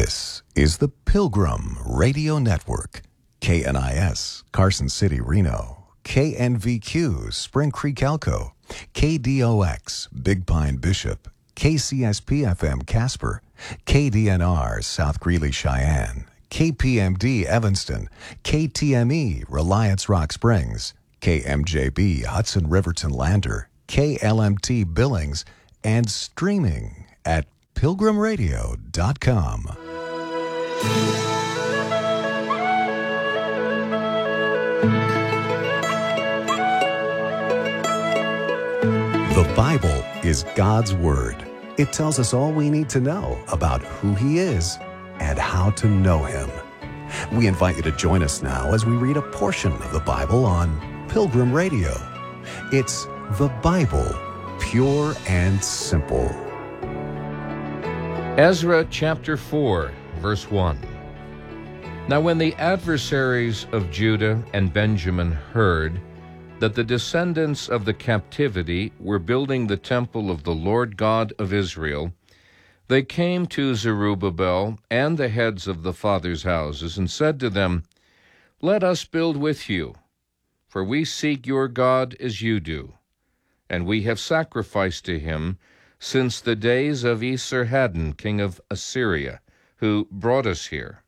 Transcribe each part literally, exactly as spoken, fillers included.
This is the Pilgrim Radio Network. K N I S, Carson City, Reno. K N V Q, Spring Creek, Elko. K D O X, Big Pine, Bishop. K C S P F M, Casper. K D N R, South Greeley, Cheyenne. K P M D, Evanston. K T M E, Reliance Rock Springs. K M J B, Hudson Riverton Lander. K L M T, Billings. And streaming at pilgrim radio dot com. The Bible is God's Word. It tells us all we need to know about who He is and how to know Him. We invite you to join us now as we read a portion of the Bible on Pilgrim Radio. It's the Bible, pure and simple. Ezra chapter four, verse one. Now when the adversaries of Judah and Benjamin heard that the descendants of the captivity were building the temple of the Lord God of Israel, they came to Zerubbabel and the heads of the fathers' houses and said to them, Let us build with you, for we seek your God as you do, and we have sacrificed to him since the days of Esarhaddon, king of Assyria, who brought us here.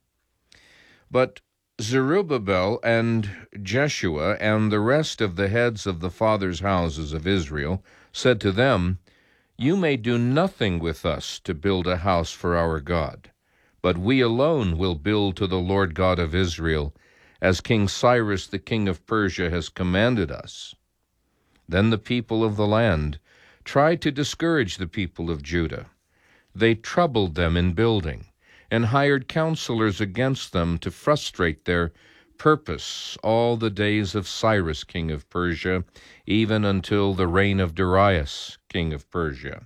But Zerubbabel and Jeshua and the rest of the heads of the fathers' houses of Israel said to them, You may do nothing with us to build a house for our God, but we alone will build to the Lord God of Israel, as King Cyrus the king of Persia has commanded us. Then the people of the land tried to discourage the people of Judah. They troubled them in building, and hired counselors against them to frustrate their purpose all the days of Cyrus king of Persia, even until the reign of Darius king of Persia.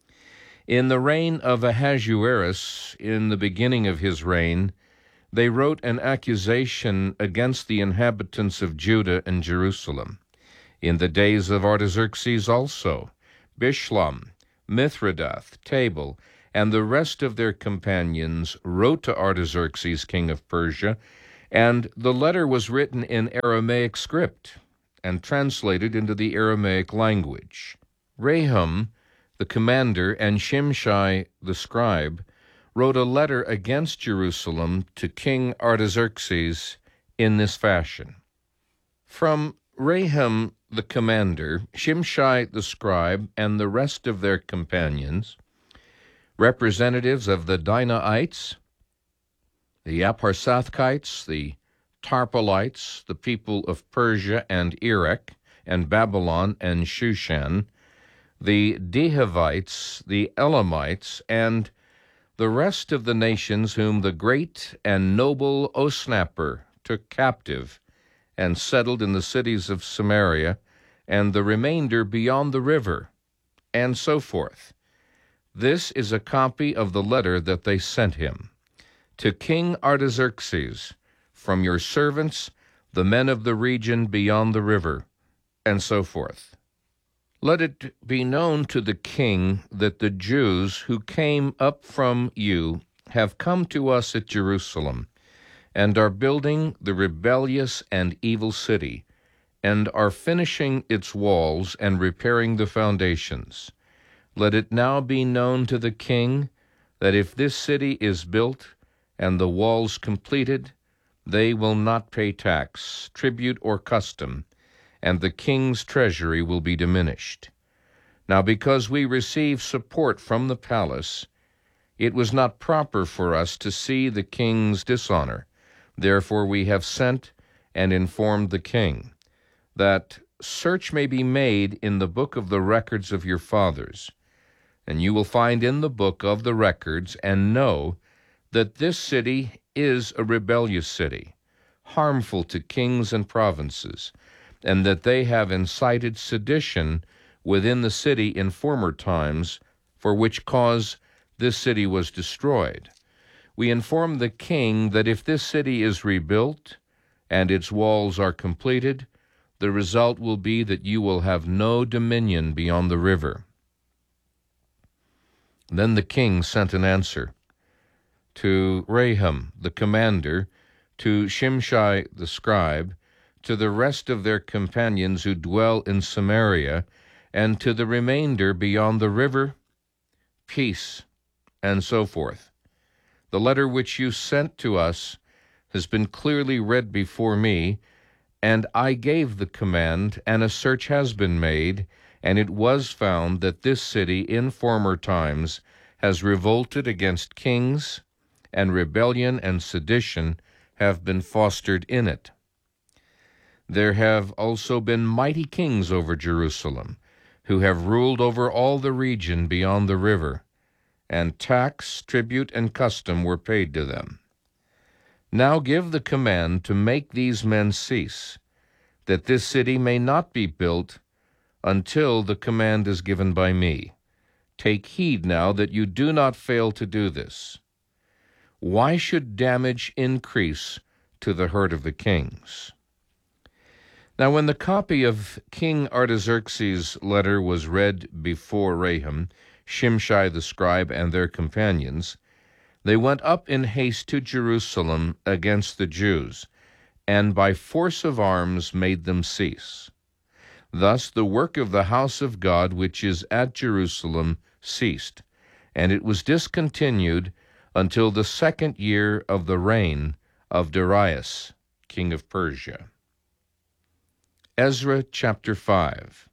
In the reign of Ahasuerus, in the beginning of his reign, they wrote an accusation against the inhabitants of Judah and Jerusalem. In the days of Artaxerxes also, Bishlam, Mithridath, Tabal, and the rest of their companions wrote to Artaxerxes, king of Persia, and the letter was written in Aramaic script and translated into the Aramaic language. Rahum, the commander, and Shimshai, the scribe, wrote a letter against Jerusalem to King Artaxerxes in this fashion. From Rahum, the commander, Shimshai the scribe, and the rest of their companions, representatives of the Dinaites, the Aparsathkites, the Tarpalites, the people of Persia and Erech, and Babylon and Shushan, the Dehavites, the Elamites, and the rest of the nations whom the great and noble Osnapper took captive and settled in the cities of Samaria, and the remainder beyond the river, and so forth. This is a copy of the letter that they sent him. To King Artaxerxes, from your servants, the men of the region beyond the river, and so forth. Let it be known to the king that the Jews who came up from you have come to us at Jerusalem, and are building the rebellious and evil city, and are finishing its walls and repairing the foundations. Let it now be known to the king that if this city is built and the walls completed, they will not pay tax, tribute, or custom, and the king's treasury will be diminished. Now because we receive support from the palace, it was not proper for us to see the king's dishonor. Therefore we have sent and informed the king, that search may be made in the book of the records of your fathers, and you will find in the book of the records and know that this city is a rebellious city, harmful to kings and provinces, and that they have incited sedition within the city in former times, for which cause this city was destroyed. We inform the king that if this city is rebuilt and its walls are completed, the result will be that you will have no dominion beyond the river. Then the king sent an answer. to Raham the commander, to Shimshai the scribe, to the rest of their companions who dwell in Samaria, and to the remainder beyond the river, peace, and so forth. The letter which you sent to us has been clearly read before me, and I gave the command, and a search has been made, and it was found that this city in former times has revolted against kings, and rebellion and sedition have been fostered in it. There have also been mighty kings over Jerusalem, who have ruled over all the region beyond the river, and tax, tribute, and custom were paid to them. Now give the command to make these men cease, that this city may not be built until the command is given by me. Take heed now that you do not fail to do this. Why should damage increase to the hurt of the kings? Now when the copy of King Artaxerxes' letter was read before Raham, Shimshai the scribe, and their companions, they went up in haste to Jerusalem against the Jews, and by force of arms made them cease. Thus the work of the house of God which is at Jerusalem ceased, and it was discontinued until the second year of the reign of Darius, king of Persia. Ezra chapter five.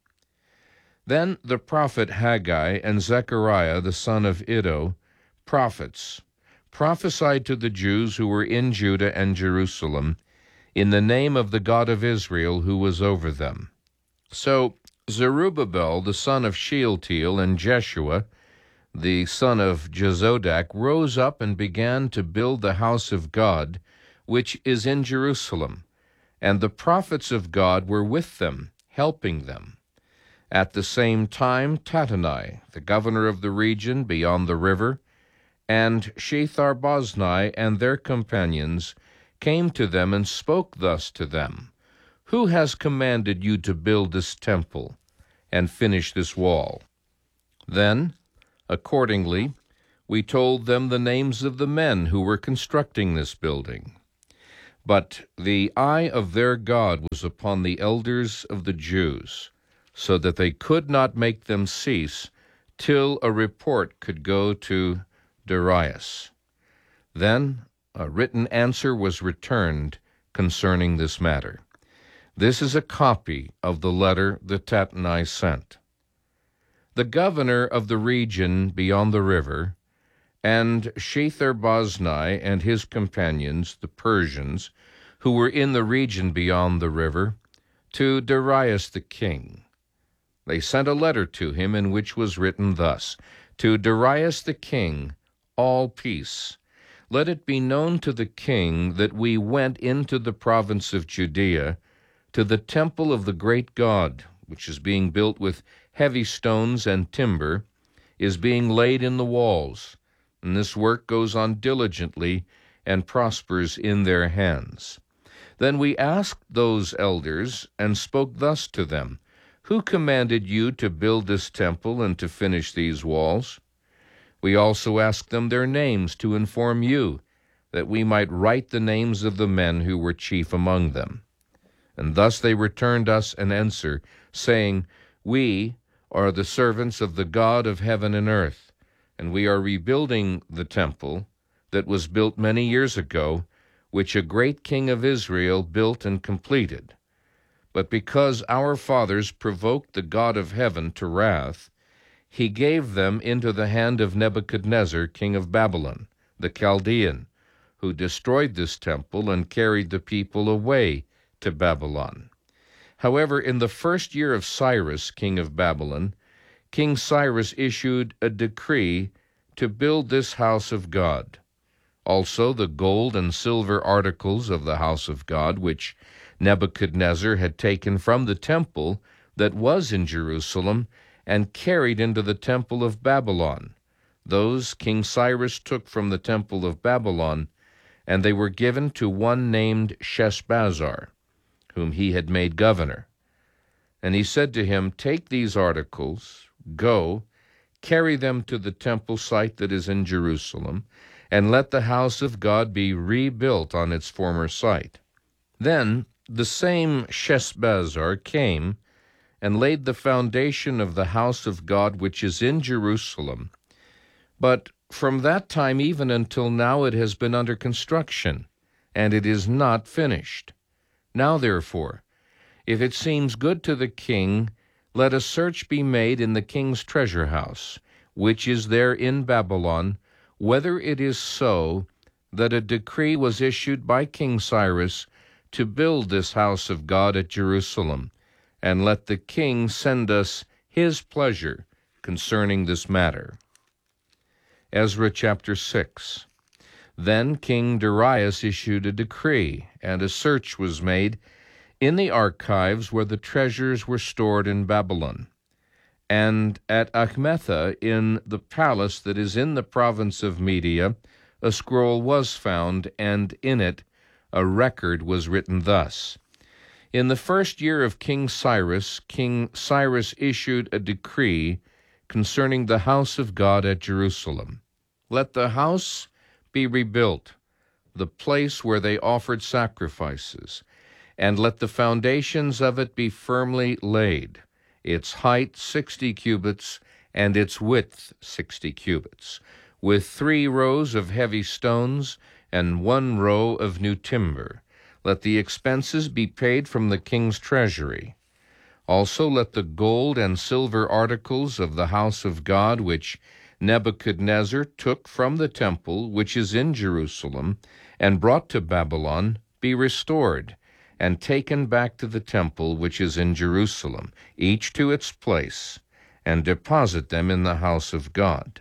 Then the prophet Haggai and Zechariah the son of Iddo, prophets, prophesied to the Jews who were in Judah and Jerusalem, in the name of the God of Israel who was over them. So Zerubbabel the son of Shealtiel and Jeshua the son of Jozadak rose up and began to build the house of God, which is in Jerusalem, and the prophets of God were with them, helping them. At the same time Tattenai, the governor of the region beyond the river, and Shethar-boznai and their companions came to them and spoke thus to them, Who has commanded you to build this temple and finish this wall? Then, accordingly, we told them the names of the men who were constructing this building. But the eye of their God was upon the elders of the Jews, so that they could not make them cease till a report could go to Darius. Then a written answer was returned concerning this matter. This is a copy of the letter that Tattenai sent. The governor of the region beyond the river, and Shethar-boznai and his companions, the Persians, who were in the region beyond the river, to Darius the king. They sent a letter to him in which was written thus, To Darius the king, all peace. Let it be known to the king that we went into the province of Judea, to the temple of the great God, which is being built with heavy stones and timber, is being laid in the walls, and this work goes on diligently and prospers in their hands. Then we asked those elders and spoke thus to them, Who commanded you to build this temple and to finish these walls? We also asked them their names to inform you, that we might write the names of the men who were chief among them. And thus they returned us an answer, saying, We are the servants of the God of heaven and earth, and we are rebuilding the temple that was built many years ago, which a great king of Israel built and completed. But because our fathers provoked the God of heaven to wrath, he gave them into the hand of Nebuchadnezzar, king of Babylon, the Chaldean, who destroyed this temple and carried the people away to Babylon. However, in the first year of Cyrus, king of Babylon, King Cyrus issued a decree to build this house of God. Also the gold and silver articles of the house of God, which Nebuchadnezzar had taken from the temple that was in Jerusalem and carried into the temple of Babylon. Those King Cyrus took from the temple of Babylon, and they were given to one named Sheshbazzar, whom he had made governor. And he said to him, Take these articles, go, carry them to the temple site that is in Jerusalem, and let the house of God be rebuilt on its former site. Then the same Sheshbazzar came and laid the foundation of the house of God which is in Jerusalem. But from that time even until now it has been under construction, and it is not finished. Now therefore, if it seems good to the king, let a search be made in the king's treasure house, which is there in Babylon, whether it is so that a decree was issued by King Cyrus to build this house of God at Jerusalem, and let the king send us his pleasure concerning this matter. Ezra chapter six. Then King Darius issued a decree, and a search was made in the archives where the treasures were stored in Babylon. And at Achmetha, in the palace that is in the province of Media, a scroll was found, and in it a record was written thus: In the first year of King Cyrus, King Cyrus issued a decree concerning the house of God at Jerusalem. Let the house be rebuilt, the place where they offered sacrifices, and let the foundations of it be firmly laid, its height sixty cubits, and its width sixty cubits, with three rows of heavy stones and one row of new timber. Let the expenses be paid from the king's treasury. Also let the gold and silver articles of the house of God, which Nebuchadnezzar took from the temple which is in Jerusalem and brought to Babylon, be restored, and taken back to the temple which is in Jerusalem, each to its place, and deposit them in the house of God.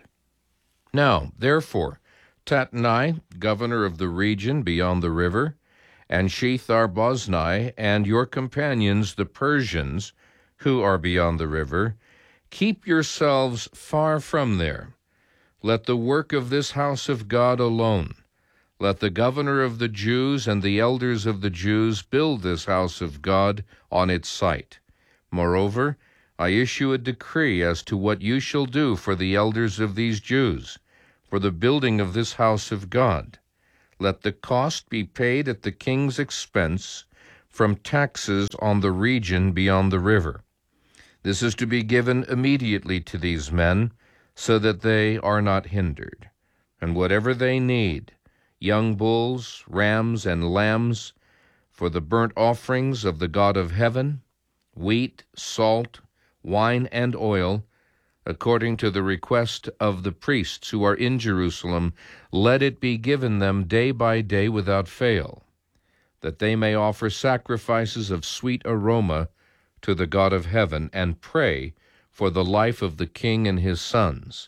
Now, therefore, Tatnai, governor of the region beyond the river, and Shethar-boznai, and your companions the Persians, who are beyond the river, keep yourselves far from there. Let the work of this house of God alone. Let the governor of the Jews and the elders of the Jews build this house of God on its site. Moreover, I issue a decree as to what you shall do for the elders of these Jews, for the building of this house of God. Let the cost be paid at the king's expense from taxes on the region beyond the river. This is to be given immediately to these men, so that they are not hindered. And whatever they need, young bulls, rams, and lambs, for the burnt offerings of the God of heaven, wheat, salt, wine, and oil, according to the request of the priests who are in Jerusalem, let it be given them day by day without fail, that they may offer sacrifices of sweet aroma to the God of heaven, and pray for the life of the king and his sons.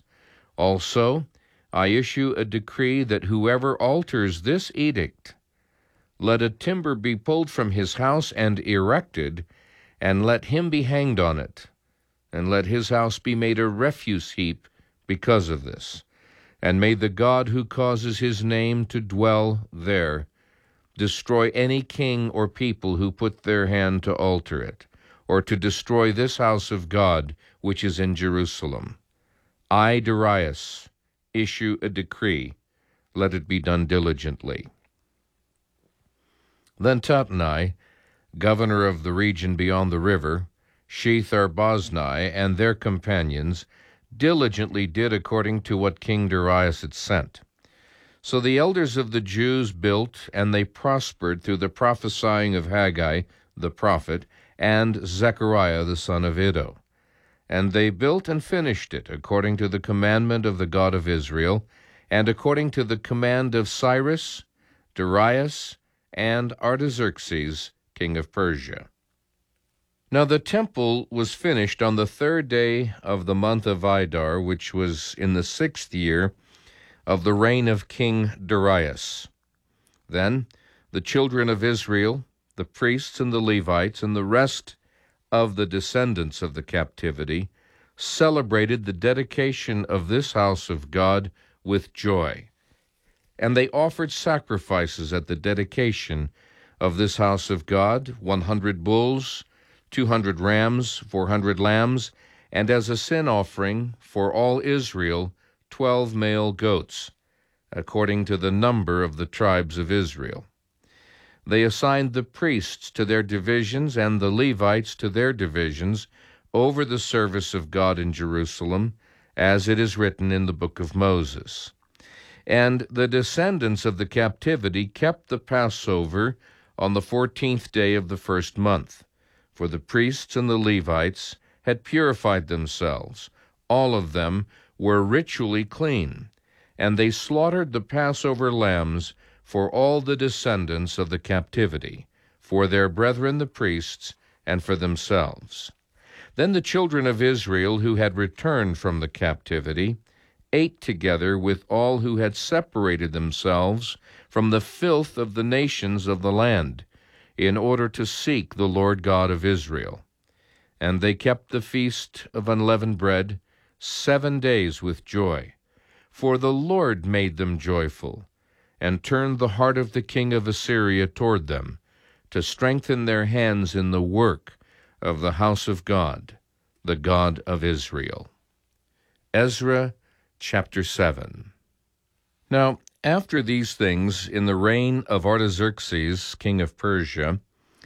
Also, I issue a decree that whoever alters this edict, let a timber be pulled from his house and erected, and let him be hanged on it, and let his house be made a refuse heap because of this. And may the God who causes his name to dwell there destroy any king or people who put their hand to alter it, or to destroy this house of God which is in Jerusalem. I, Darius, issue a decree. Let it be done diligently. Then Tatnai, governor of the region beyond the river, Shethar-boznai, and their companions diligently did according to what King Darius had sent. So the elders of the Jews built, and they prospered through the prophesying of Haggai the prophet and Zechariah the son of Iddo. And they built and finished it according to the commandment of the God of Israel, and according to the command of Cyrus, Darius, and Artaxerxes, king of Persia. Now the temple was finished on the third day of the month of Adar, which was in the sixth year of the reign of King Darius. Then the children of Israel, the priests and the Levites, and the rest of the descendants of the captivity, celebrated the dedication of this house of God with joy. And they offered sacrifices at the dedication of this house of God, one hundred bulls, two hundred rams, four hundred lambs, and as a sin offering for all Israel, twelve male goats. according to the number of the tribes of Israel. They assigned the priests to their divisions and the Levites to their divisions over the service of God in Jerusalem, as it is written in the book of Moses. And the descendants of the captivity kept the Passover on the fourteenth day of the first month, for the priests and the Levites had purified themselves. All of them were ritually clean, and they slaughtered the Passover lambs for all the descendants of the captivity, for their brethren the priests, and for themselves. Then the children of Israel who had returned from the captivity ate together with all who had separated themselves from the filth of the nations of the land, in order to seek the Lord God of Israel. And they kept the feast of unleavened bread seven days with joy, for the Lord made them joyful, and turned the heart of the king of Assyria toward them, to strengthen their hands in the work of the house of God, the God of Israel. Ezra chapter seven. Now, after these things, in the reign of Artaxerxes, king of Persia,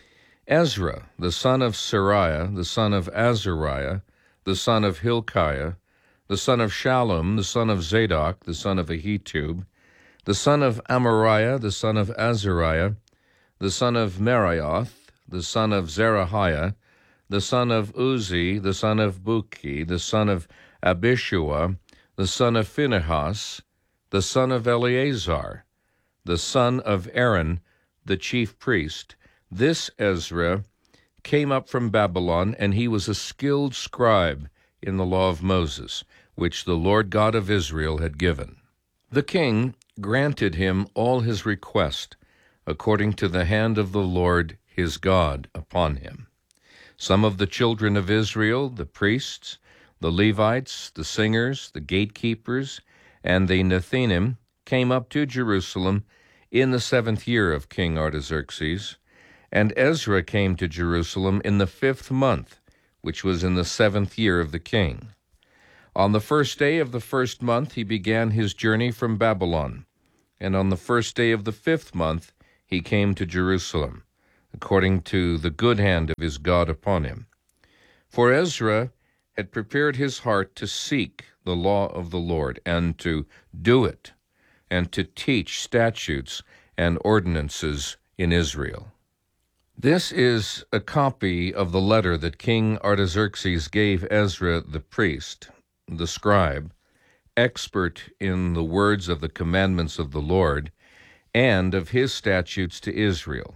Ezra, the son of Seraiah, the son of Azariah, the son of Hilkiah, the son of Shallum, the son of Zadok, the son of Ahitub, the son of Amariah, the son of Azariah, the son of Meraioth, the son of Zerahiah, the son of Uzi, the son of Buki, the son of Abishua, the son of Phinehas, the son of Eleazar, the son of Aaron, the chief priest. This Ezra came up from Babylon, and he was a skilled scribe in the law of Moses, which the Lord God of Israel had given. The king granted him all his request, according to the hand of the Lord his God upon him. Some of the children of Israel, the priests, the Levites, the singers, the gatekeepers, and the Nethinim, came up to Jerusalem in the seventh year of King Artaxerxes, and Ezra came to Jerusalem in the fifth month, which was in the seventh year of the king. On the first day of the first month he began his journey from Babylon, and on the first day of the fifth month he came to Jerusalem, according to the good hand of his God upon him. For Ezra had prepared his heart to seek the law of the Lord, and to do it, and to teach statutes and ordinances in Israel. This is a copy of the letter that King Artaxerxes gave Ezra the priest, the scribe, expert in the words of the commandments of the Lord, and of his statutes to Israel.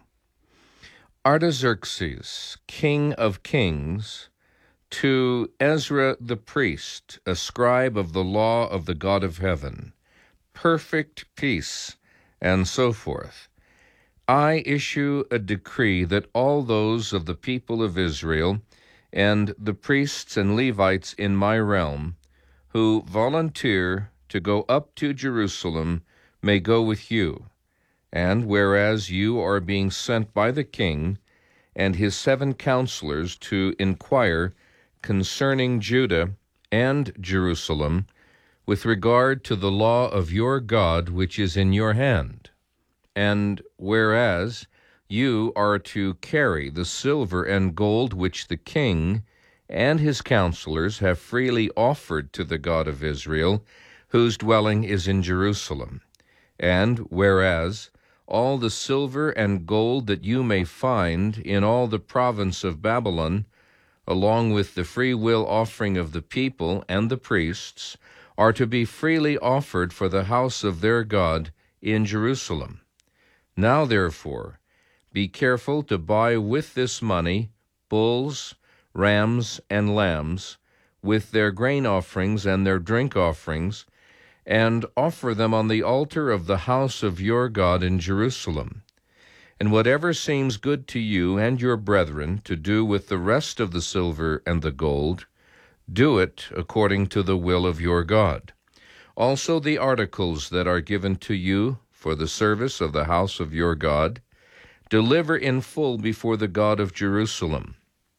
Artaxerxes, king of kings, to Ezra the priest, a scribe of the law of the God of heaven, perfect peace, and so forth. I issue a decree that all those of the people of Israel and the priests and Levites in my realm who volunteer to go up to Jerusalem may go with you. And whereas you are being sent by the king and his seven counselors to inquire concerning Judah and Jerusalem with regard to the law of your God which is in your hand, and whereas you are to carry the silver and gold which the king and his counselors have freely offered to the God of Israel, whose dwelling is in Jerusalem, and whereas all the silver and gold that you may find in all the province of Babylon, along with the free will offering of the people and the priests, are to be freely offered for the house of their God in Jerusalem. Now, therefore, be careful to buy with this money bulls, rams, and lambs, with their grain offerings and their drink offerings, and offer them on the altar of the house of your God in Jerusalem. And whatever seems good to you and your brethren to do with the rest of the silver and the gold, do it according to the will of your God. Also the articles that are given to you for the service of the house of your God, deliver in full before the God of Jerusalem.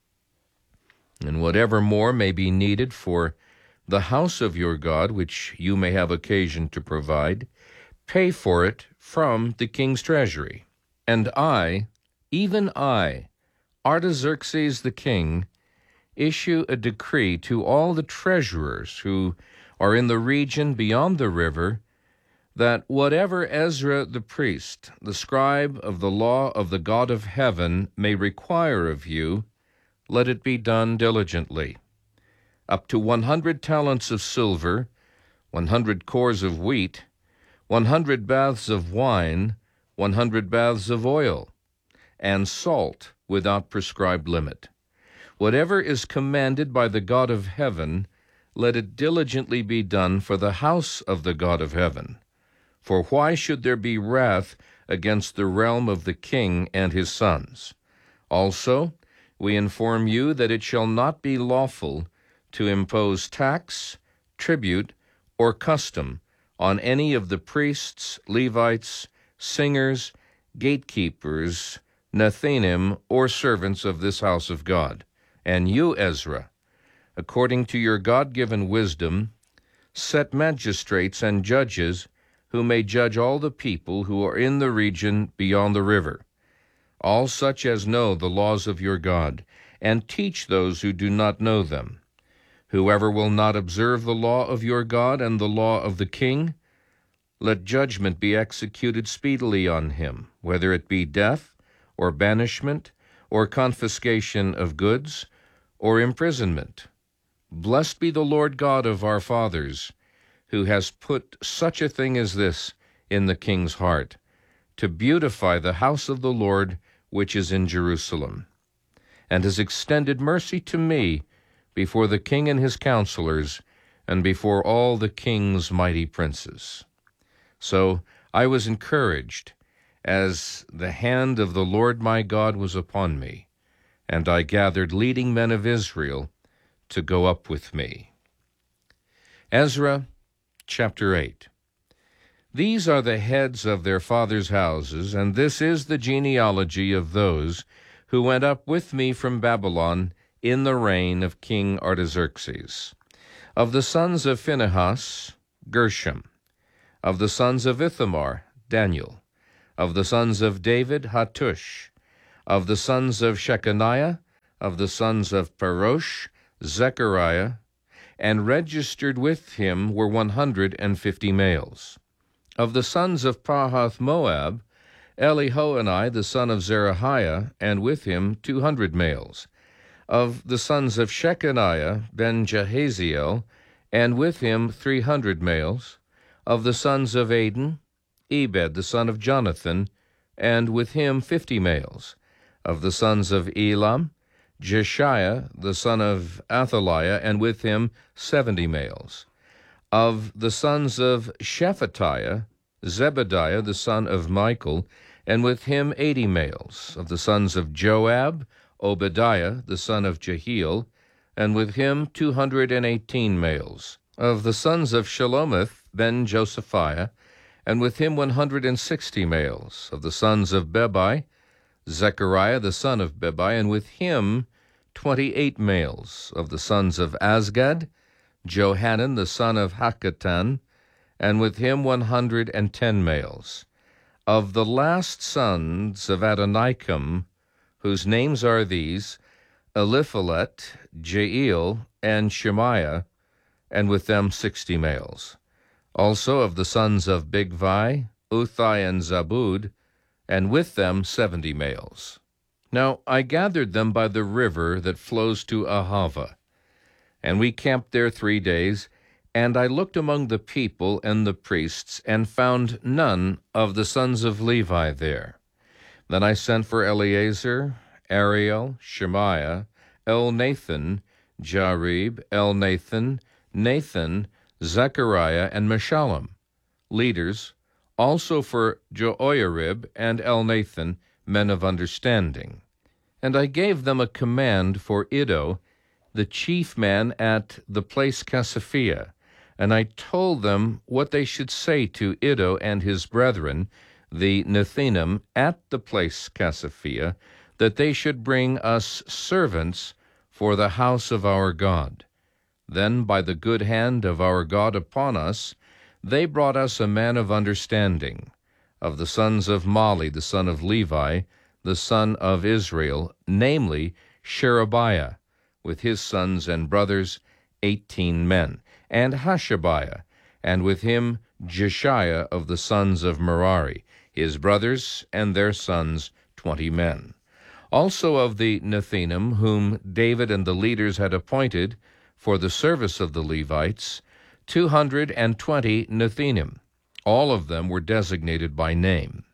And whatever more may be needed for the house of your God, which you may have occasion to provide, pay for it from the king's treasury. And I, even I, Artaxerxes the king, issue a decree to all the treasurers who are in the region beyond the river, that whatever Ezra the priest, the scribe of the law of the God of heaven, may require of you, let it be done diligently. Up to one hundred talents of silver, one hundred cores of wheat, one hundred baths of wine, one hundred baths of oil, and salt without prescribed limit. Whatever is commanded by the God of heaven, let it diligently be done for the house of the God of heaven. For why should there be wrath against the realm of the king and his sons? Also, we inform you that it shall not be lawful to impose tax, tribute, or custom on any of the priests, Levites, singers, gatekeepers, Nethinim, or servants of this house of God. And you, Ezra, according to your God-given wisdom, set magistrates and judges who may judge all the people who are in the region beyond the river, all such as know the laws of your God, and teach those who do not know them. Whoever will not observe the law of your God and the law of the king, let judgment be executed speedily on him, whether it be death, or banishment, or confiscation of goods, or imprisonment. Blessed be the Lord God of our fathers, who has put such a thing as this in the king's heart, to beautify the house of the Lord which is in Jerusalem, and has extended mercy to me before the king and his counselors, and before all the king's mighty princes. So I was encouraged, as the hand of the Lord my God was upon me, and I gathered leading men of Israel to go up with me. Ezra chapter eight. These are the heads of their fathers' houses, and this is the genealogy of those who went up with me from Babylon in the reign of King Artaxerxes. Of the sons of Phinehas, Gershom. Of the sons of Ithamar, Daniel. Of the sons of David, Hattush. Of the sons of Shechaniah, of the sons of Parosh, Zechariah, and registered with him were one hundred and fifty males. Of the sons of Pahath-Moab, Elihoenai the son of Zerahiah, and with him two hundred males. Of the sons of Shechaniah, Ben-Jahaziel, and with him three hundred males. Of the sons of Aden, Ebed the son of Jonathan, and with him fifty males. Of the sons of Elam, Jeshiah the son of Athaliah, and with him seventy males. Of the sons of Shephatiah, Zebediah the son of Michael, and with him eighty males. Of the sons of Joab, Obadiah the son of Jehiel, and with him two hundred and eighteen males. Of the sons of Shelomith, Ben-Josephiah, and with him one hundred and sixty males. Of the sons of Bebai, Zechariah the son of Bebai, and with him twenty-eight males. Of the sons of Azgad, Johanan the son of Hakatan, and with him one hundred and ten males. Of the last sons of Adonikam, whose names are these, Eliphalet, Jeiel, and Shemaiah, and with them sixty males. Also of the sons of Bigvai, Uthai, and Zabud, and with them seventy males. Now I gathered them by the river that flows to Ahava, and we camped there three days, and I looked among the people and the priests, and found none of the sons of Levi there. Then I sent for Eleazar, Ariel, Shemaiah, Elnathan, Jarib, Elnathan, Nathan, Zechariah, and Meshullam, leaders, also for Joiarib and Elnathan, men of understanding. And I gave them a command for Iddo, the chief man at the place Casaphia, and I told them what they should say to Iddo and his brethren, the Nethinim, at the place Casaphia, that they should bring us servants for the house of our God. Then, by the good hand of our God upon us, They brought us a man of understanding, of the sons of Mali, the son of Levi, the son of Israel, namely Sherebiah, with his sons and brothers, eighteen men, and Hashabiah, and with him Jeshiah of the sons of Merari, his brothers and their sons, twenty men. Also of the Nethinim, whom David and the leaders had appointed for the service of the Levites, two hundred and twenty Nethinim. All of them were designated by name.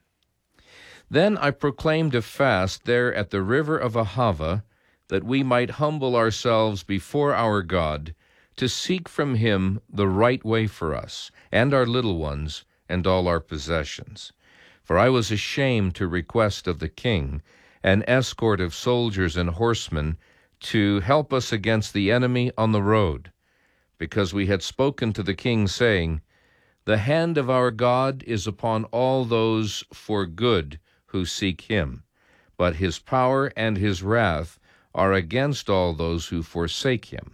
Then I proclaimed a fast there at the river of Ahava, that we might humble ourselves before our God, to seek from him the right way for us, and our little ones, and all our possessions. For I was ashamed to request of the king an escort of soldiers and horsemen to help us against the enemy on the road, because we had spoken to the king, saying, The hand of our God is upon all those for good who seek him, but his power and his wrath are against all those who forsake him.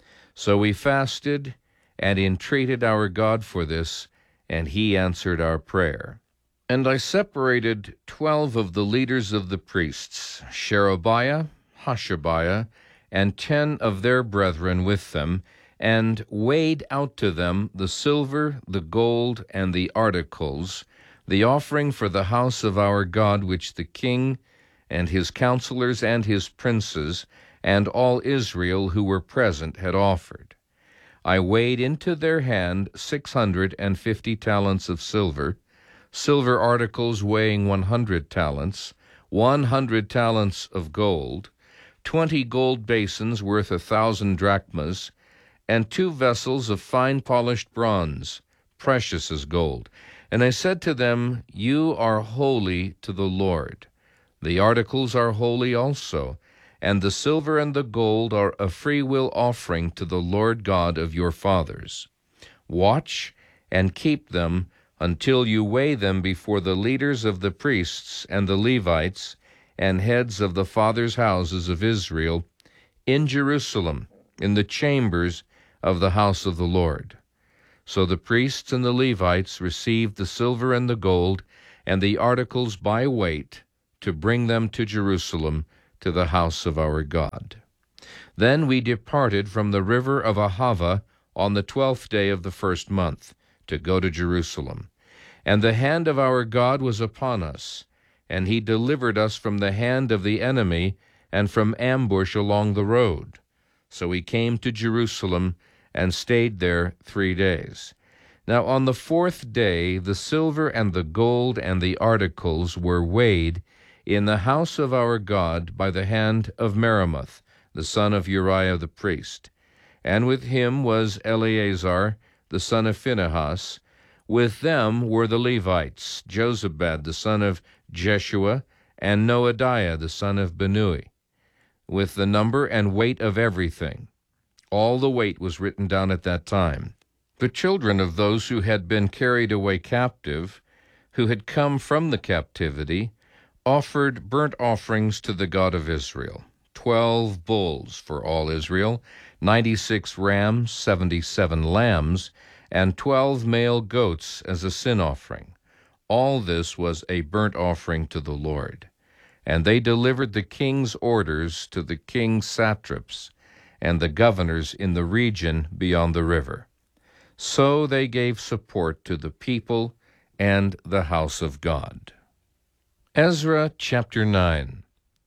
So we fasted and entreated our God for this, and he answered our prayer. And I separated twelve of the leaders of the priests, Sherebiah, Hashabiah, and ten of their brethren with them, and weighed out to them the silver, the gold, and the articles, the offering for the house of our God, which the king and his counselors and his princes and all Israel who were present had offered. I weighed into their hand six hundred and fifty talents of silver, silver articles weighing one hundred talents, one hundred talents of gold, twenty gold basins worth a thousand drachmas, and two vessels of fine polished bronze, precious as gold. And I said to them, You are holy to the Lord. The articles are holy also, and the silver and the gold are a freewill offering to the Lord God of your fathers. Watch and keep them until you weigh them before the leaders of the priests and the Levites and heads of the fathers' houses of Israel in Jerusalem, in the chambers of the house of the Lord. So the priests and the Levites received the silver and the gold and the articles by weight to bring them to Jerusalem, to the house of our God. Then we departed from the river of Ahava on the twelfth day of the first month, to go to Jerusalem. And the hand of our God was upon us, and he delivered us from the hand of the enemy and from ambush along the road. So we came to Jerusalem and stayed there three days. Now on the fourth day the silver and the gold and the articles were weighed in the house of our God by the hand of Meremoth, the son of Uriah the priest. And with him was Eleazar, the son of Phinehas. With them were the Levites, Jozabad, the son of Jeshua, and Noadiah, the son of Binnui, with the number and weight of everything. All the weight was written down at that time. The children of those who had been carried away captive, who had come from the captivity, offered burnt offerings to the God of Israel, twelve bulls for all Israel, ninety-six rams, seventy-seven lambs, and twelve male goats as a sin offering. All this was a burnt offering to the Lord. And they delivered the king's orders to the king's satraps and the governors in the region beyond the river. So they gave support to the people and the house of God. Ezra chapter nine.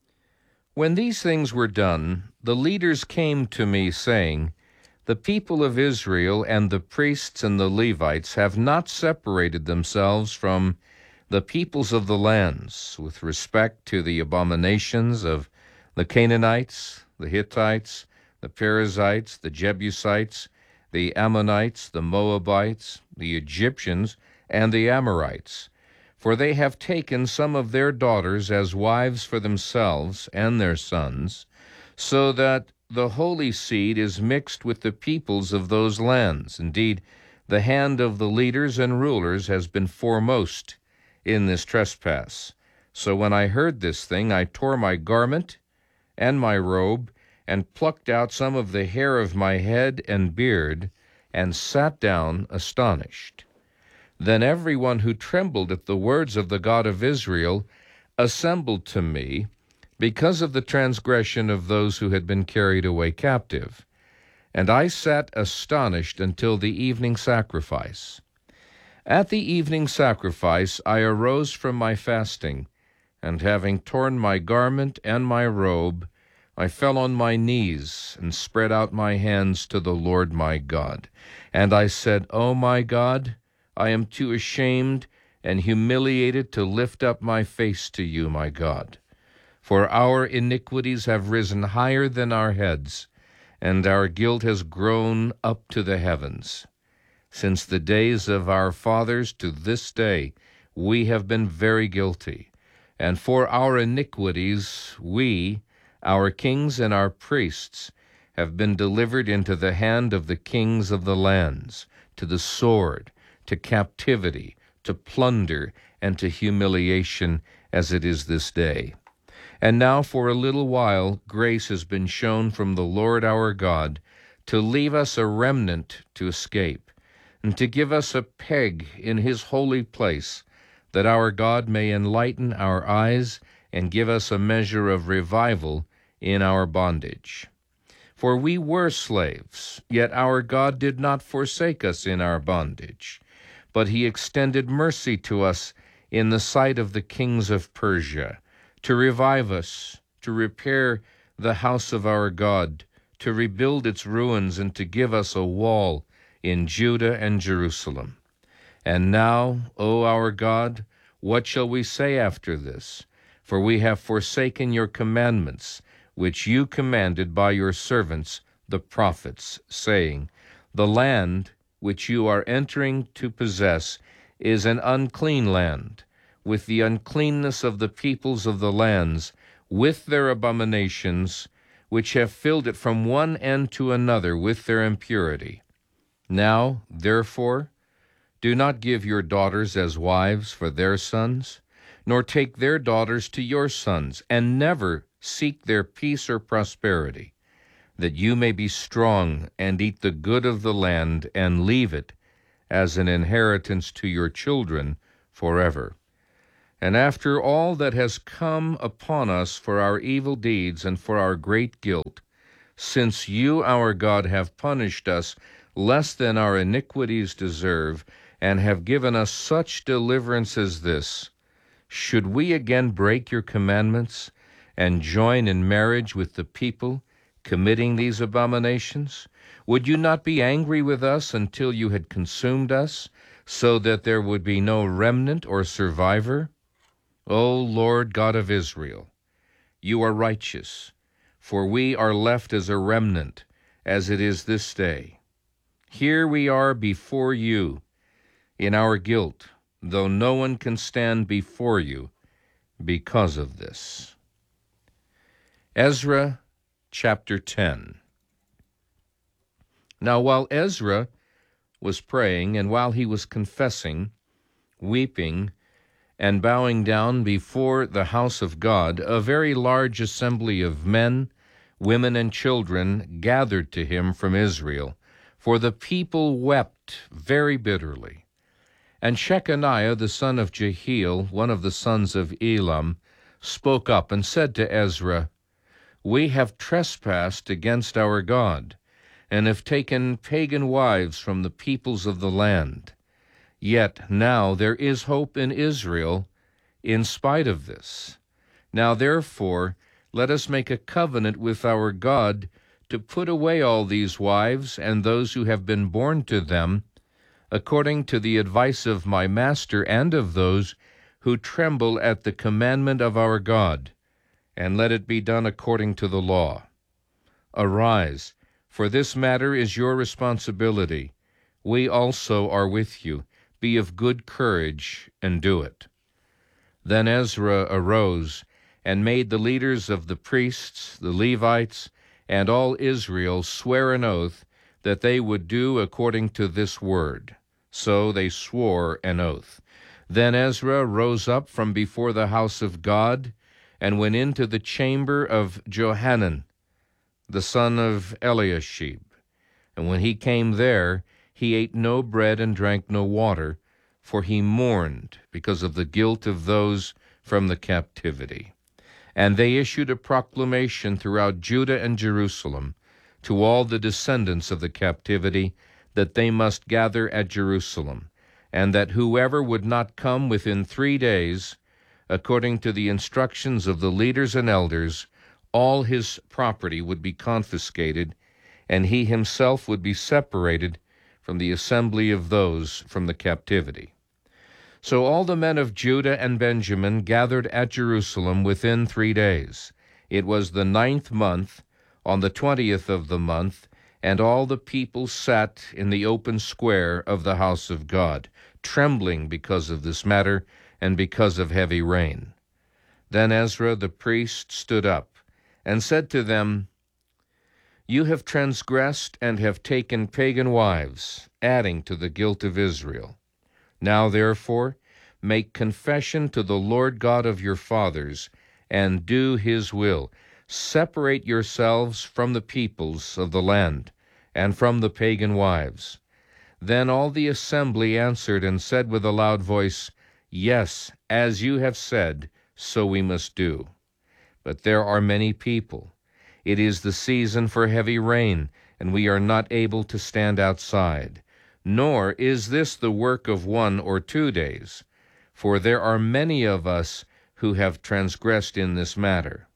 When these things were done, the leaders came to me, saying, The people of Israel and the priests and the Levites have not separated themselves from the peoples of the lands with respect to the abominations of the Canaanites, the Hittites, the Perizzites, the Jebusites, the Ammonites, the Moabites, the Egyptians, and the Amorites. For they have taken some of their daughters as wives for themselves and their sons, so that the holy seed is mixed with the peoples of those lands. Indeed, the hand of the leaders and rulers has been foremost in this trespass. So when I heard this thing, I tore my garment and my robe, and plucked out some of the hair of my head and beard, and sat down astonished. Then everyone who trembled at the words of the God of Israel assembled to me because of the transgression of those who had been carried away captive. And I sat astonished until the evening sacrifice. At the evening sacrifice I arose from my fasting, and having torn my garment and my robe, I fell on my knees and spread out my hands to the Lord my God. And I said, O my God, I am too ashamed and humiliated to lift up my face to you, my God. For our iniquities have risen higher than our heads, and our guilt has grown up to the heavens. Since the days of our fathers to this day, we have been very guilty. And for our iniquities, we, our kings and our priests, have been delivered into the hand of the kings of the lands, to the sword, to captivity, to plunder, and to humiliation, as it is this day. And now for a little while grace has been shown from the Lord our God to leave us a remnant to escape, and to give us a peg in his holy place, that our God may enlighten our eyes and give us a measure of revival in our bondage. For we were slaves, yet our God did not forsake us in our bondage, but he extended mercy to us in the sight of the kings of Persia, to revive us, to repair the house of our God, to rebuild its ruins, and to give us a wall in Judah and Jerusalem. And now, O our God, what shall we say after this? For we have forsaken your commandments, which you commanded by your servants the prophets, saying, The land which you are entering to possess is an unclean land, with the uncleanness of the peoples of the lands, with their abominations, which have filled it from one end to another with their impurity. Now, therefore, do not give your daughters as wives for their sons, nor take their daughters to your sons, and never seek their peace or prosperity, that you may be strong and eat the good of the land and leave it as an inheritance to your children forever. And after all that has come upon us for our evil deeds and for our great guilt, since you, our God, have punished us less than our iniquities deserve, and have given us such deliverance as this, should we again break your commandments and join in marriage with the people committing these abominations? Would you not be angry with us until you had consumed us, so that there would be no remnant or survivor? O Lord God of Israel, you are righteous, for we are left as a remnant, as it is this day. Here we are before you in our guilt, though no one can stand before you because of this. Ezra chapter ten. Now while Ezra was praying, and while he was confessing, weeping, and bowing down before the house of God, a very large assembly of men, women, and children gathered to him from Israel, for the people wept very bitterly. And Shechaniah the son of Jehiel, one of the sons of Elam, spoke up and said to Ezra, We have trespassed against our God, and have taken pagan wives from the peoples of the land. Yet now there is hope in Israel in spite of this. Now therefore let us make a covenant with our God to put away all these wives and those who have been born to them, according to the advice of my master and of those who tremble at the commandment of our God, and let it be done according to the law. Arise, for this matter is your responsibility. We also are with you. Be of good courage, and do it. Then Ezra arose and made the leaders of the priests, the Levites, and all Israel swear an oath that they would do according to this word. So they swore an oath. Then Ezra rose up from before the house of God, and went into the chamber of Johanan, the son of Eliashib. And when he came there, he ate no bread and drank no water, for he mourned because of the guilt of those from the captivity. And they issued a proclamation throughout Judah and Jerusalem to all the descendants of the captivity that they must gather at Jerusalem, and that whoever would not come within three days, according to the instructions of the leaders and elders, all his property would be confiscated, and he himself would be separated from the assembly of those from the captivity. So all the men of Judah and Benjamin gathered at Jerusalem within three days. It was the ninth month, on the twentieth of the month, and all the people sat in the open square of the house of God, trembling because of this matter and because of heavy rain. Then Ezra the priest stood up and said to them, "You have transgressed and have taken pagan wives, adding to the guilt of Israel. Now, therefore, make confession to the Lord God of your fathers, and do his will. Separate yourselves from the peoples of the land, and from the pagan wives." Then all the assembly answered and said with a loud voice, "Yes, as you have said, so we must do. But there are many people. It is the season for heavy rain, and we are not able to stand outside. Nor is this the work of one or two days, for there are many of us who have transgressed in this matter.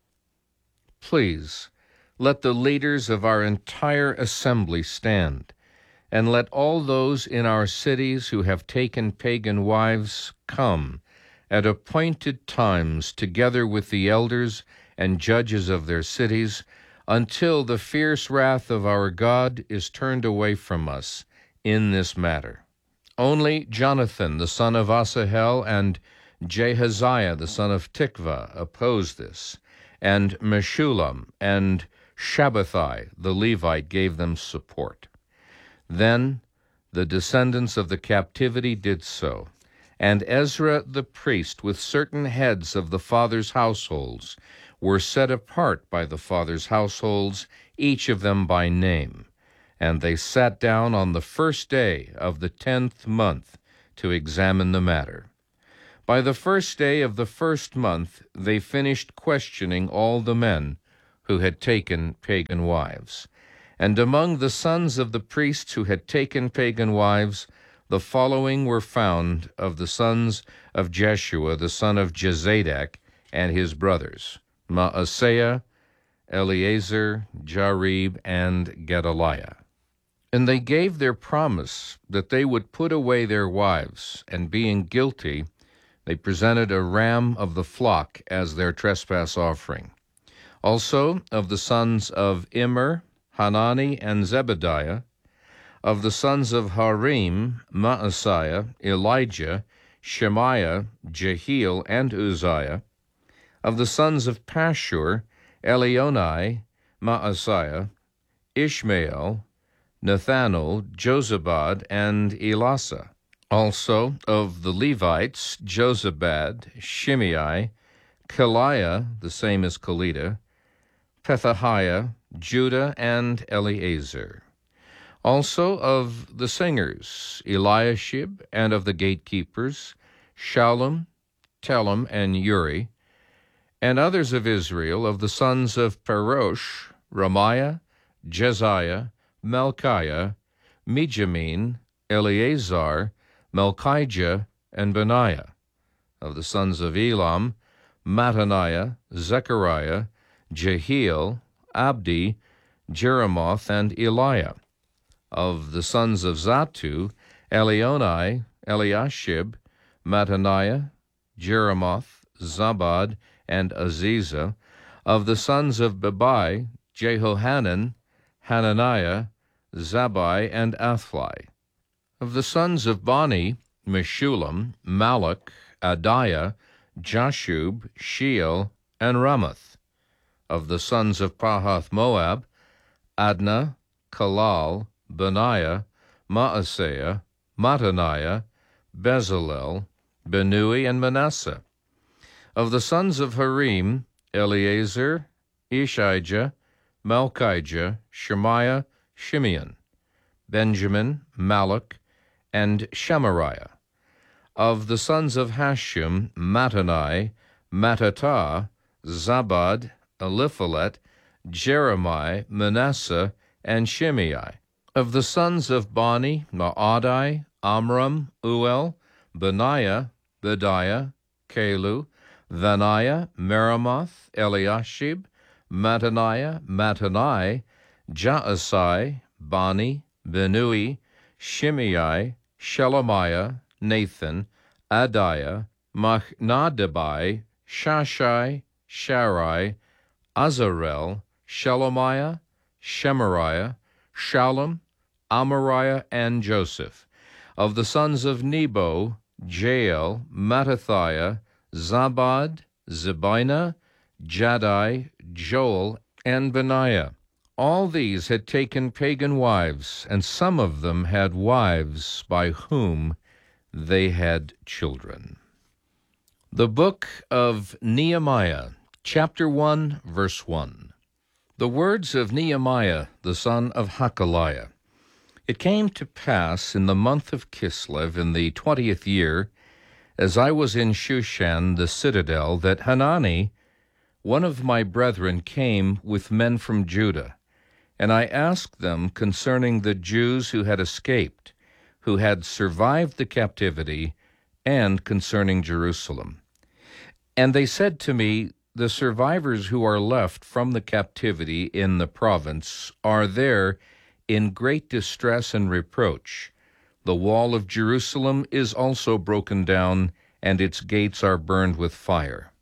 Please, let the leaders of our entire assembly stand, and let all those in our cities who have taken pagan wives come at appointed times together with the elders and judges of their cities, until the fierce wrath of our God is turned away from us in this matter." Only Jonathan the son of Asahel and Jehaziah the son of Tikvah opposed this, and Meshullam and Shabbathai the Levite gave them support. Then the descendants of the captivity did so, and Ezra the priest with certain heads of the fathers' households were set apart by the fathers' households, each of them by name. And they sat down on the first day of the tenth month to examine the matter. By the first day of the first month they finished questioning all the men who had taken pagan wives. And among the sons of the priests who had taken pagan wives, the following were found of the sons of Jeshua the son of Jezadak and his brothers: Maaseiah, Eleazar, Jarib, and Gedaliah. And they gave their promise that they would put away their wives, and being guilty, they presented a ram of the flock as their trespass offering. Also of the sons of Immer, Hanani, and Zebediah; of the sons of Harim, Maaseiah, Elijah, Shemaiah, Jehiel, and Uzziah; of the sons of Pashur, Elionai, Maaseiah, Ishmael, Nathanael, Jozabad, and Elasa; also of the Levites, Jozabad, Shimei, Kaliah, the same as Kelita, Pethahiah, Judah, and Eleazar; also of the singers, Eliashib, and of the gatekeepers, Shallum, Telem, and Uri; and others of Israel, of the sons of Parosh, Ramiah, Jeziah, Malchiah, Mijamin, Eleazar, Malchijah, and Benaiah; of the sons of Elam, Mattaniah, Zechariah, Jehiel, Abdi, Jeremoth, and Eliah; of the sons of Zatu, Elionai, Eliashib, Mattaniah, Jeremoth, Zabad, and Aziza; of the sons of Bebai, Jehohanan, Hananiah, Zabai, and Athli; of the sons of Bani, Meshullam, Malach, Adiah, Jashub, Sheel, and Ramoth; of the sons of Pahath Moab, Adnah, Kalal, Benaiah, Maaseiah, Mattaniah, Bezalel, Benui, and Manasseh; of the sons of Harim, Eleazar, Ishijah, Malchijah, Shemaiah, Shimeon, Benjamin, Malach, and Shemariah; Of the sons of Hashum, Mattanai, Mattatah, Zabad, Eliphalet, Jeremiah, Manasseh, and Shimei. Of the sons of Bani, Maadai, Amram, Uel, Benaiah, Bediah, Kalu, Vaniah, Meremoth, Eliashib, Mattaniah, Mattanai, Jaasai, Bani, Benui, Shimei, Shelemiah, Nathan, Adiah, Machnadabai, Shashai, Sharai, Azarel, Shelemiah, Shemariah, Shallum, Amariah, and Joseph. Of the sons of Nebo, Jael, Mattathiah, Zabad, Zebina, Jaddai, Joel, and Benaiah. All these had taken pagan wives, and some of them had wives by whom they had children. The book of Nehemiah, chapter one, verse one. The words of Nehemiah, the son of Hakaliah. It came to pass in the month of Kislev, in the twentieth year, as I was in Shushan the citadel, that Hanani, one of my brethren, came with men from Judah. And I asked them concerning the Jews who had escaped, who had survived the captivity, and concerning Jerusalem. And they said to me, the survivors who are left from the captivity in the province are there in great distress and reproach. The wall of Jerusalem is also broken down, and its gates are burned with fire.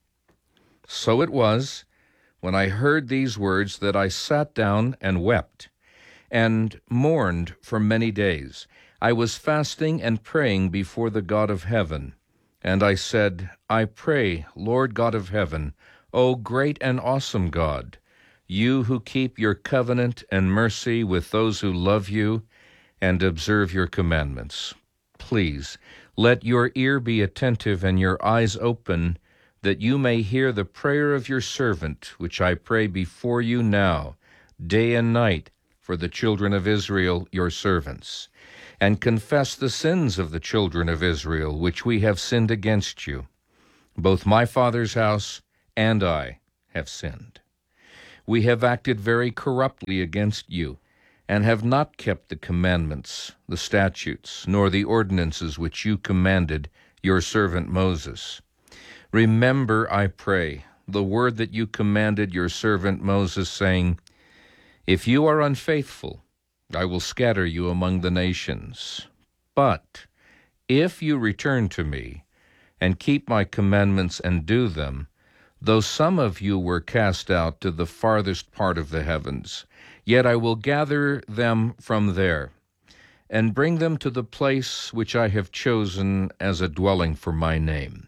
So it was, when I heard these words, that I sat down and wept, and mourned for many days. I was fasting and praying before the God of heaven. And I said, I pray, Lord God of heaven, O great and awesome God, you who keep your covenant and mercy with those who love you and observe your commandments. Please, let your ear be attentive and your eyes open, that you may hear the prayer of your servant, which I pray before you now, day and night, for the children of Israel, your servants, and confess the sins of the children of Israel, which we have sinned against you. Both my father's house and I have sinned. We have acted very corruptly against you, and have not kept the commandments, the statutes, nor the ordinances which you commanded your servant Moses. Remember, I pray, the word that you commanded your servant Moses, saying, If you are unfaithful, I will scatter you among the nations. But if you return to me, and keep my commandments and do them, though some of you were cast out to the farthest part of the heavens, yet I will gather them from there, and bring them to the place which I have chosen as a dwelling for my name.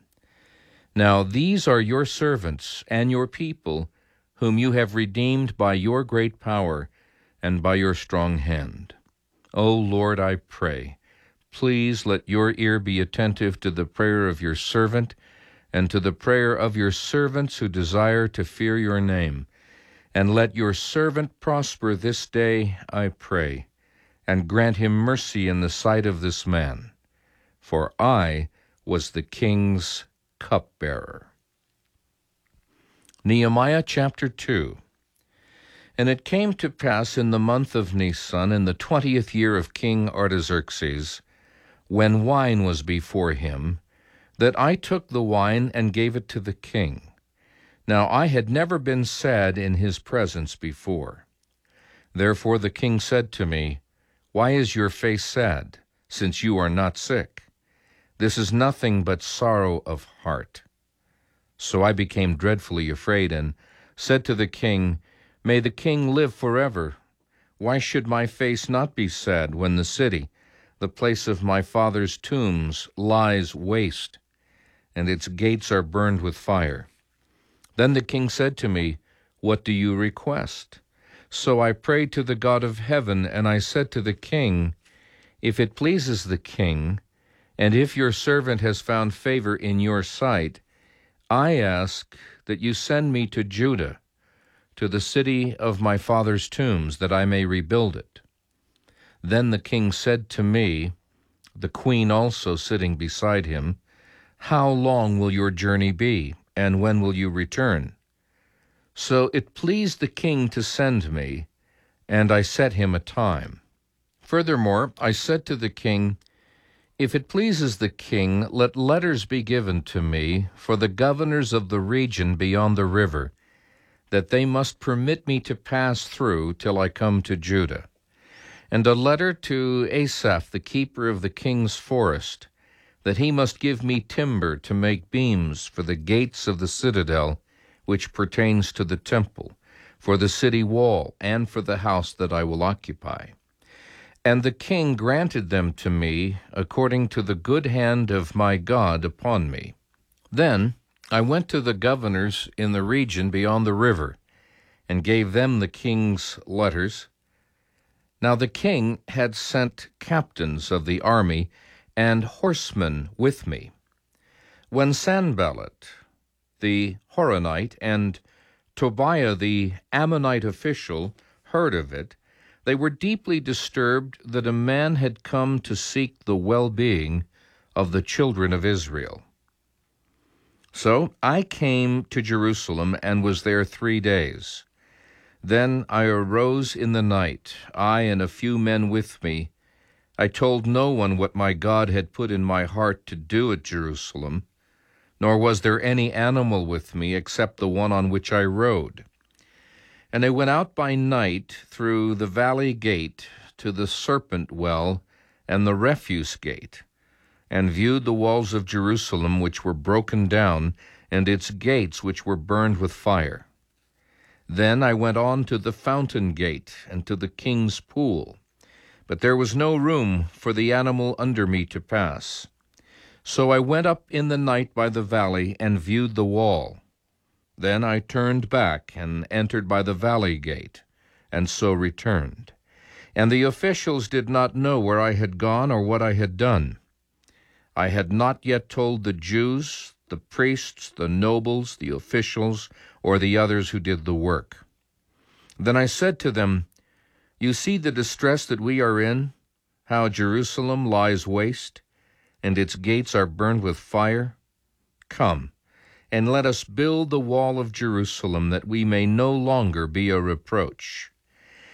Now these are your servants and your people, whom you have redeemed by your great power and by your strong hand. O Lord, I pray, please let your ear be attentive to the prayer of your servant and to the prayer of your servants who desire to fear your name. And let your servant prosper this day, I pray, and grant him mercy in the sight of this man. For I was the king's cupbearer. Nehemiah chapter two. And it came to pass in the month of Nisan, in the twentieth year of King Artaxerxes, when wine was before him, that I took the wine and gave it to the king. Now I had never been sad in his presence before. Therefore the king said to me, Why is your face sad, since you are not sick? This is nothing but sorrow of heart. So I became dreadfully afraid, and said to the king, May the king live forever. Why should my face not be sad when the city, the place of my father's tombs, lies waste, and its gates are burned with fire? Then the king said to me, What do you request? So I prayed to the God of heaven, and I said to the king, If it pleases the king, and if your servant has found favor in your sight, I ask that you send me to Judah, to the city of my father's tombs, that I may rebuild it. Then the king said to me, the queen also sitting beside him, "How long will your journey be, and when will you return?" So it pleased the king to send me, and I set him a time. Furthermore, I said to the king, "If it pleases the king, let letters be given to me for the governors of the region beyond the river, that they must permit me to pass through till I come to Judah. And a letter to Asaph, the keeper of the king's forest, that he must give me timber to make beams for the gates of the citadel, which pertains to the temple, for the city wall, and for the house that I will occupy." And the king granted them to me according to the good hand of my God upon me. Then I went to the governors in the region beyond the river, and gave them the king's letters. Now the king had sent captains of the army and horsemen with me. When Sanballat the Horonite and Tobiah the Ammonite official heard of it, they were deeply disturbed that a man had come to seek the well-being of the children of Israel. So I came to Jerusalem and was there three days. Then I arose in the night, I and a few men with me. I told no one what my God had put in my heart to do at Jerusalem, nor was there any animal with me except the one on which I rode. And I went out by night through the valley gate to the serpent well and the refuse gate, and viewed the walls of Jerusalem which were broken down, and its gates which were burned with fire. Then I went on to the fountain gate and to the king's pool, but there was no room for the animal under me to pass. So I went up in the night by the valley and viewed the wall. Then I turned back and entered by the valley gate, and so returned. And the officials did not know where I had gone or what I had done. I had not yet told the Jews, the priests, the nobles, the officials, or the others who did the work. Then I said to them, "You see the distress that we are in, how Jerusalem lies waste, and its gates are burned with fire? Come, and let us build the wall of Jerusalem, that we may no longer be a reproach."